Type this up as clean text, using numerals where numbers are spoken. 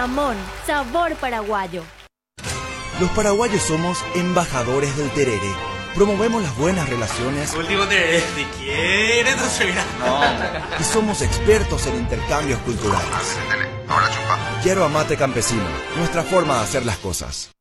Jamón, sabor paraguayo. Los paraguayos somos embajadores del tereré. Promovemos las buenas relaciones. Último tereré, ¿de quién? Entonces, mira. No. Y somos expertos en intercambios culturales. Yerba mate campesino, nuestra forma de hacer las cosas.